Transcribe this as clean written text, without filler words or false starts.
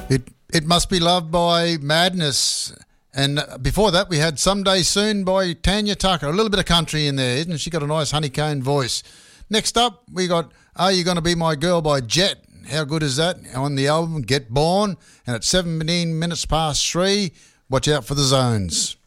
It Must Be Loved by Madness. And before that, we had Someday Soon by Tanya Tucker. A little bit of country in there, isn't she? Got a nice honeycomb voice. Next up, we got Are You Gonna Be My Girl by Jet. How good is that? On the album Get Born. And at 17 minutes past 3, watch out for the zones.